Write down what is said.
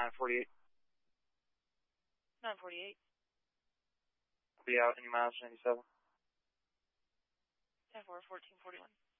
948. 948. I'll be out any miles 97. 10-4, 1441.